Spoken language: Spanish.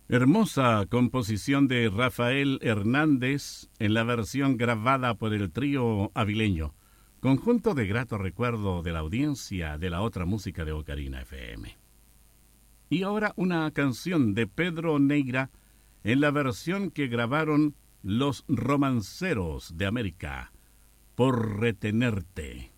Hermosa composición de Rafael Hernández en la versión grabada por el trío avileño, conjunto de grato recuerdo de la audiencia de la otra música de Ocarina FM. Y ahora una canción de Pedro Neira en la versión que grabaron los Romanceros de América, Por Retenerte.